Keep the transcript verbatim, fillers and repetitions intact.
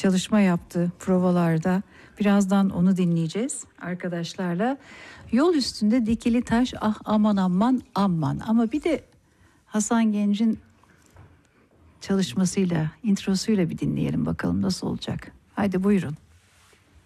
çalışma yaptı provalarda. Birazdan onu dinleyeceğiz arkadaşlarla. Yol üstünde dikili taş, ah aman aman aman. Ama bir de Hasan Genç'in çalışmasıyla, introsuyla bir dinleyelim bakalım nasıl olacak. Haydi buyurun.